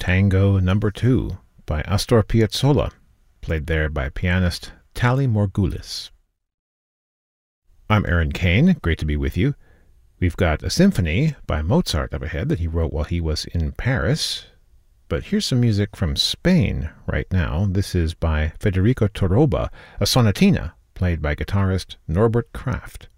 Tango Number 2 by Astor Piazzolla, played there by pianist Tally Morgulis. I'm Aaron Kane, great to be with you. We've got a symphony by Mozart up ahead that he wrote while he was in Paris. But here's some music from Spain right now. This is by Federico Torroba, a sonatina played by guitarist Norbert Kraft.